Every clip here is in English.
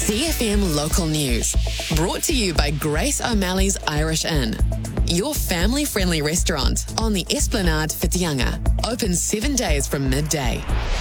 CFM Local News. Brought to you by Grace O'Malley's Irish Inn. Your family-friendly restaurant on the Esplanade Whitianga. Open 7 days from midday.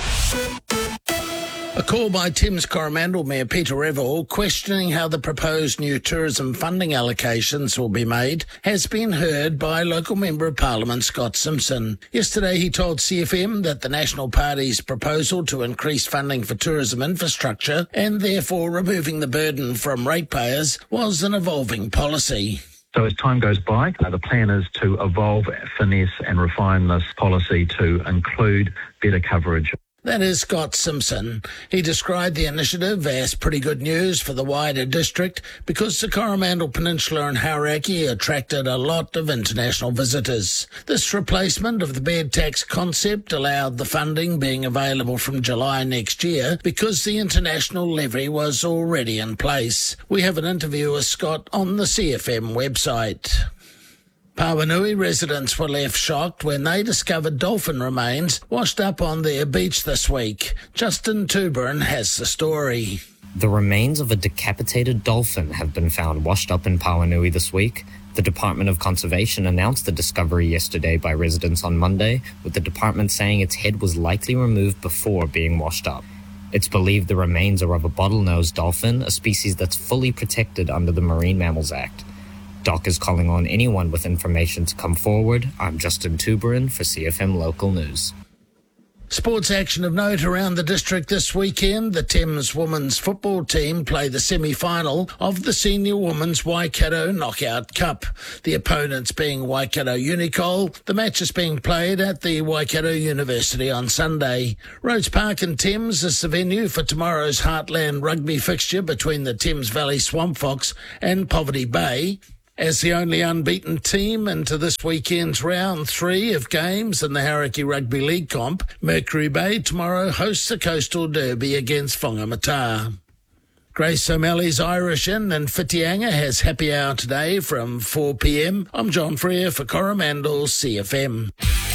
A call by Thames Coromandel Mayor Peter Revel questioning how the proposed new tourism funding allocations will be made has been heard by local Member of Parliament Scott Simpson. Yesterday he told CFM that the National Party's proposal to increase funding for tourism infrastructure and therefore removing the burden from ratepayers was an evolving policy. So as time goes by, the plan is to evolve, finesse and refine this policy to include better coverage. That is Scott Simpson. He described the initiative as pretty good news for the wider district because the Coromandel Peninsula and Hauraki attracted a lot of international visitors. This replacement of the bed tax concept allowed the funding being available from July next year because the international levy was already in place. We have an interview with Scott on the CFM website. Pawanui residents were left shocked when they discovered dolphin remains washed up on their beach this week. Justin Tuberin has the story. The remains of a decapitated dolphin have been found washed up in Pawanui this week. The Department of Conservation announced the discovery yesterday by residents on Monday, with the department saying its head was likely removed before being washed up. It's believed the remains are of a bottlenose dolphin, a species that's fully protected under the Marine Mammals Act. DOC is calling on anyone with information to come forward. I'm Justin Tuberin for CFM Local News. Sports action of note around the district this weekend. The Thames women's football team play the semi-final of the Senior Women's Waikato Knockout Cup. The opponents being Waikato Unicol. The match is being played at the Waikato University on Sunday. Rhodes Park in Thames is the venue for tomorrow's Heartland rugby fixture between the Thames Valley Swamp Fox and Poverty Bay. As the only unbeaten team into this weekend's round 3 of games in the Hauraki Rugby League comp, Mercury Bay tomorrow hosts the Coastal Derby against Whangamata. Grace O'Malley's Irish Inn in Whitianga has happy hour today from 4 p.m. I'm John Freer for Coromandel CFM.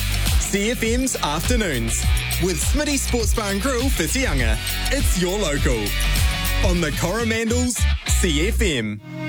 CFM's Afternoons with Smitty Sports Bar and Grill Whitianga. It's your local on the Coromandel's CFM.